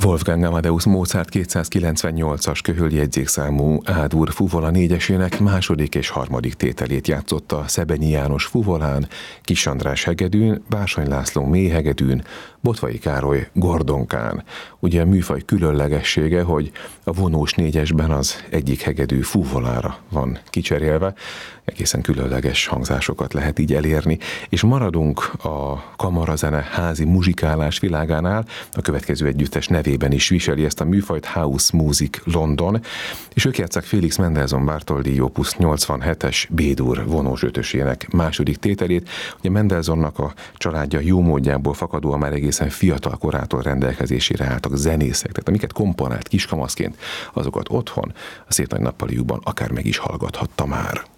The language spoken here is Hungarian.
Wolfgang Amadeus Mozart 298-as köhöljegyzékszámú A-dur fuvola négyesének második és harmadik tételét játszotta Szebenyi János fuvolán, Kiss András hegedűn, Bársony László mélyhegedűn, Botway Károly gordonkán. Ugye a műfaj különlegessége, hogy a vonós négyesben az egyik hegedű fuvolára van kicserélve, egészen különleges hangzásokat lehet így elérni, és maradunk a kamarazene házi muzsikálás világánál, a következő együttes nevében is viseli ezt a műfajt, House Music London, és ők játsszák Felix Mendelssohn Bartholdy Opus 87-es B-dur vonós ötösének második tételét. Ugye Mendelssohnnak a családja jó módjából fakadóan már egészen fiatal korától rendelkezésére álltak zenészek, tehát amiket komponált kiskamaszként, azokat otthon, a szép nagy nappaliukban akár meg is hallgathatta már.